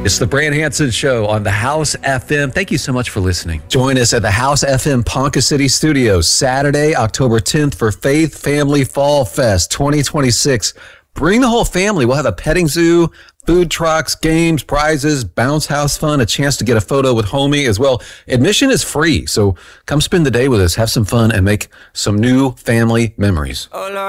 It's the Brand Hanson Show on the House FM. Thank you so much for listening. Join us at the House FM Ponca City Studios Saturday, October 10th for Faith Family Fall Fest 2026. Bring the whole family. We'll have a petting zoo, food trucks, games, prizes, bounce house fun, a chance to get a photo with homie as well. Admission is free, so come spend the day with us, have some fun, and make some new family memories.